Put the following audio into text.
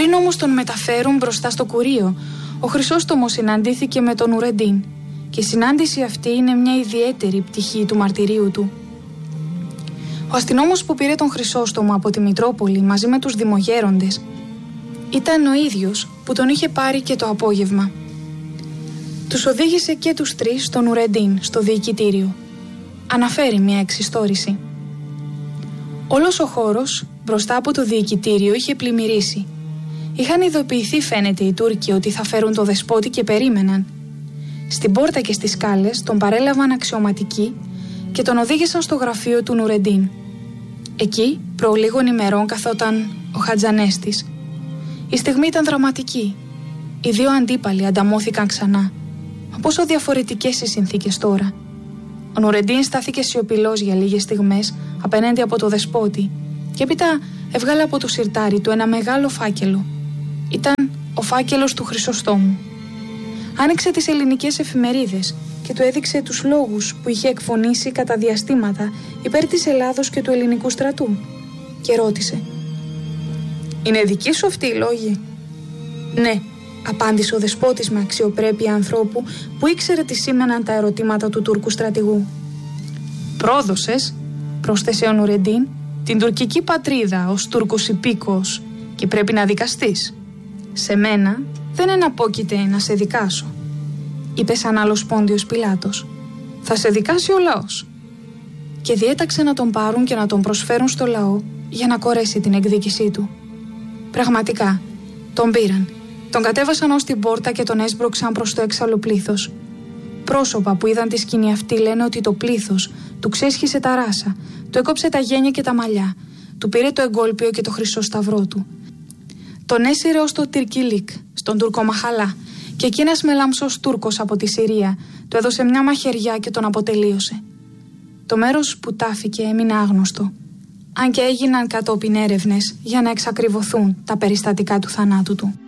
Πριν όμως τον μεταφέρουν μπροστά στο κουρείο, ο Χρυσόστομος συναντήθηκε με τον Νουρεντίν και η συνάντηση αυτή είναι μια ιδιαίτερη πτυχή του μαρτυρίου του. Ο αστυνόμος που πήρε τον Χρυσόστομο από τη Μητρόπολη μαζί με τους δημογέροντες ήταν ο ίδιος που τον είχε πάρει και το απόγευμα. Τους οδήγησε και τους τρεις στον Νουρεντίν, στο διοικητήριο. Αναφέρει μια εξιστόρηση. Όλος ο χώρος μπροστά από το διοικητήριο είχε πλημμυρίσει. Είχαν ειδοποιηθεί, φαίνεται, οι Τούρκοι ότι θα φέρουν το δεσπότη και περίμεναν. Στην πόρτα και στις σκάλες τον παρέλαβαν αξιωματικοί και τον οδήγησαν στο γραφείο του Νουρεντίν. Εκεί, προ λίγων ημερών, καθόταν ο Χατζανέστης. Η στιγμή ήταν δραματική. Οι δύο αντίπαλοι ανταμώθηκαν ξανά. Μα πόσο διαφορετικές οι συνθήκες τώρα. Ο Νουρεντίν στάθηκε σιωπηλός για λίγες στιγμές απέναντι από το δεσπότη και έπειτα έβγαλε από το σιρτάρι του ένα μεγάλο φάκελο. Ήταν ο φάκελος του Χρυσοστόμου. Άνοιξε τις ελληνικές εφημερίδες και του έδειξε τους λόγους που είχε εκφωνήσει κατά διαστήματα υπέρ της Ελλάδος και του ελληνικού στρατού και ρώτησε: «Είναι δικοί σου αυτοί οι λόγοι?» «Ναι», απάντησε ο δεσπότης με αξιοπρέπεια ανθρώπου που ήξερε τι σήμαιναν τα ερωτήματα του Τούρκου στρατηγού. «Πρόδωσες», πρόσθεσε ο Νουρεντίν, «την τουρκική πατρίδα ως Τούρκος υπήκοος και πρέπει να δικαστείς. Σε μένα δεν εναπόκειται να σε δικάσω», είπε σαν άλλος Πόντιος Πιλάτος. «Θα σε δικάσει ο λαός». Και διέταξε να τον πάρουν και να τον προσφέρουν στο λαό για να κορέσει την εκδίκησή του. Πραγματικά, τον πήραν. Τον κατέβασαν ως την πόρτα και τον έσπρωξαν προς το έξαλλο πλήθος. Πρόσωπα που είδαν τη σκηνή αυτή λένε ότι το πλήθος του ξέσχισε τα ράσα, του έκοψε τα γένια και τα μαλλιά, του πήρε το εγκόλπιο και το χρυσό σταυρό του. Τον έσυρε ως το Τυρκιλίκ, στον Τούρκο Μαχαλά, και εκεί ένας μελάμψος Τούρκος από τη Συρία του έδωσε μια μαχαιριά και τον αποτελείωσε. Το μέρος που τάφηκε έμεινε άγνωστο, αν και έγιναν κατόπιν έρευνες για να εξακριβωθούν τα περιστατικά του θανάτου του.